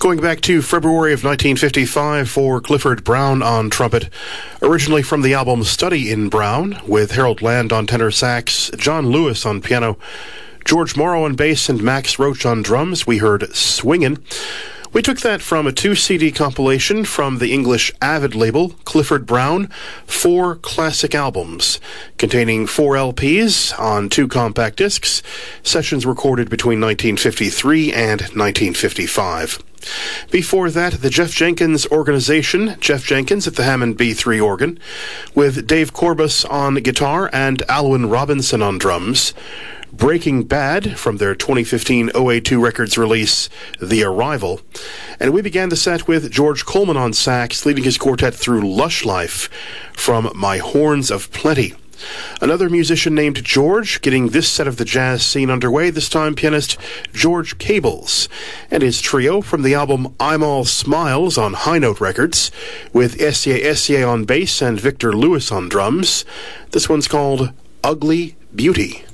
Going back to February of 1955 for Clifford Brown on trumpet, originally from the album Study in Brown, with Harold Land on tenor sax, John Lewis on piano, George Morrow on bass, and Max Roach on drums, we heard Swingin'. We took that from a 2-CD compilation from the English Avid label, Clifford Brown, 4 classic albums, containing 4 LPs on 2 compact discs, sessions recorded between 1953 and 1955. Before that, the Jeff Jenkins Organization, Jeff Jenkins at the Hammond B3 organ, with Dave Corbus on guitar and Alwyn Robinson on drums. Breaking Bad from their 2015 OA2 Records release, The Arrival. And we began the set with George Coleman on sax, leading his quartet through Lush Life from My Horns of Plenty. Another musician named George getting this set of the jazz scene underway, this time pianist George Cables, and his trio from the album I'm All Smiles on High Note Records, with Essier on bass and Victor Lewis on drums. This one's called Ugly Beauty.